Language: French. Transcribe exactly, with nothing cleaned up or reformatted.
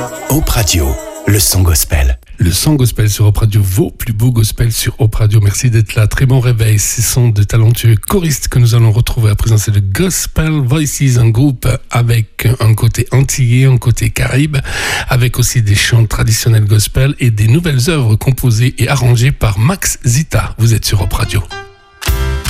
Hope Radio, le son gospel. Le son gospel sur Hope Radio, vos plus beaux gospels sur Hope Radio. Merci d'être là. Très bon réveil. Ce sont de talentueux choristes que nous allons retrouver à présent. C'est le Gospel Voices, un groupe avec un côté antillais, un côté caraïbe, avec aussi des chants traditionnels gospel et des nouvelles œuvres composées et arrangées par Max Zita. Vous êtes sur Hope Radio.